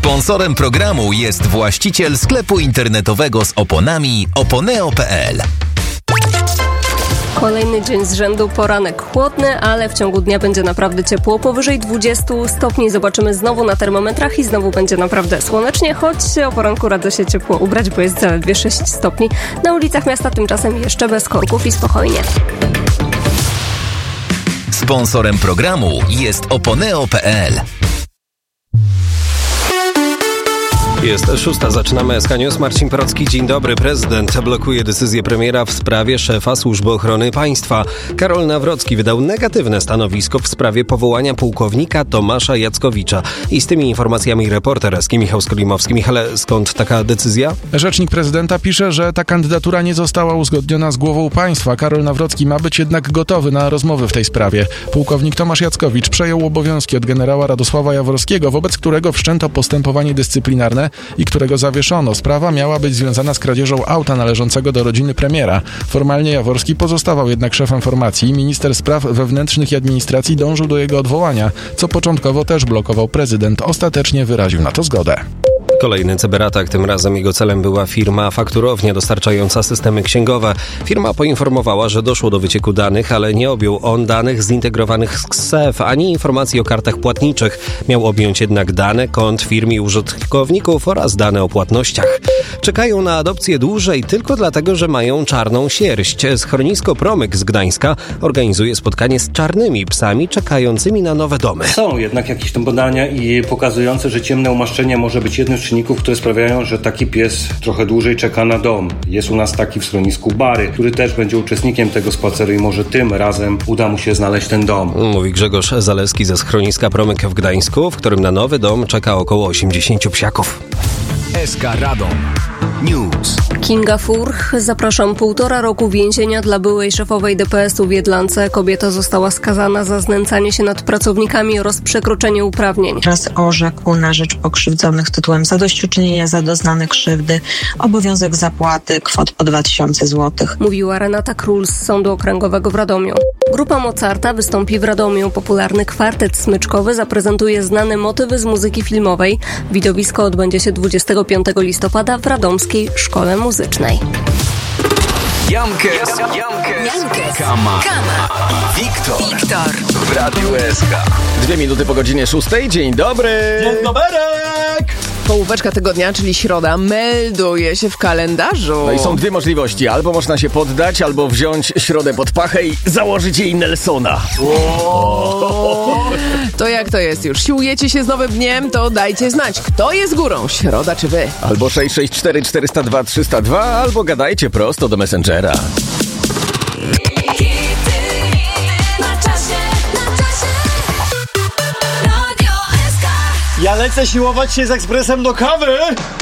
Sponsorem programu jest właściciel sklepu internetowego z oponami oponeo.pl. Kolejny dzień z rzędu, poranek chłodny, ale w ciągu dnia będzie naprawdę ciepło, powyżej 20 stopni. Zobaczymy znowu na termometrach i znowu będzie naprawdę słonecznie, choć o poranku radzę się ciepło ubrać, bo jest zaledwie 6 stopni. Na ulicach miasta tymczasem jeszcze bez korków i spokojnie. Sponsorem programu jest oponeo.pl. Jest 6, zaczynamy SK News. Marcin Porocki, dzień dobry. Prezydent blokuje decyzję premiera w sprawie szefa Służby Ochrony Państwa. Karol Nawrocki wydał negatywne stanowisko w sprawie powołania pułkownika Tomasza Jackowicza. I z tymi informacjami reporter SK Michał Skolimowski. Michale, skąd taka decyzja? Rzecznik prezydenta pisze, że ta kandydatura nie została uzgodniona z głową państwa. Karol Nawrocki ma być jednak gotowy na rozmowy w tej sprawie. Pułkownik Tomasz Jackowicz przejął obowiązki od generała Radosława Jaworskiego, wobec którego wszczęto postępowanie dyscyplinarne i którego zawieszono. Sprawa miała być związana z kradzieżą auta należącego do rodziny premiera. Formalnie Jaworski pozostawał jednak szefem formacji. Minister spraw wewnętrznych i administracji dążył do jego odwołania, co początkowo też blokował prezydent. Ostatecznie wyraził na to zgodę. Kolejny cyberatak, tym razem jego celem była firma Fakturownia dostarczająca systemy księgowe. Firma poinformowała, że doszło do wycieku danych, ale nie objął on danych zintegrowanych z KSEF, ani informacji o kartach płatniczych. Miał objąć jednak dane kont firm i użytkowników oraz dane o płatnościach. Czekają na adopcję dłużej tylko dlatego, że mają czarną sierść. Schronisko Promyk z Gdańska organizuje spotkanie z czarnymi psami czekającymi na nowe domy. Są jednak jakieś tam badania i pokazujące, że ciemne umaszczenie może być jednym z czynników, które sprawiają, że taki pies trochę dłużej czeka na dom. Jest u nas taki w schronisku Bary, który też będzie uczestnikiem tego spaceru i może tym razem uda mu się znaleźć ten dom. Mówi Grzegorz Zaleski ze schroniska Promyk w Gdańsku, w którym na nowy dom czeka około 80 psiaków. SK Radom News. Kinga Furch, zapraszam, 1,5 roku więzienia dla byłej szefowej DPS-u w Jedlance. Kobieta została skazana za znęcanie się nad pracownikami oraz przekroczenie uprawnień. Raz orzekł na rzecz pokrzywdzonych tytułem zadośćuczynienia za doznane krzywdy obowiązek zapłaty kwot po 2000 zł. Mówiła Renata Król z Sądu Okręgowego w Radomiu. Grupa Mozarta wystąpi w Radomiu. Popularny kwartet smyczkowy zaprezentuje znane motywy z muzyki filmowej. Widowisko odbędzie się 25 listopada w Radomskiej Szkole Muzycznej. Jankes, Kama i Wiktor w Radiu SK. 2 minuty po godzinie 6. Dzień dobry! Dzień doberek! Połóweczka tygodnia, czyli środa, melduje się w kalendarzu. No i są dwie możliwości. Albo można się poddać, albo wziąć środę pod pachę i założyć jej Nelsona. To jak to jest już? Siłujecie się z nowym dniem? To dajcie znać, kto jest górą, środa czy wy? Albo 664 402 302, albo gadajcie prosto do Messengera. Ja lecę siłować się z ekspresem do kawy.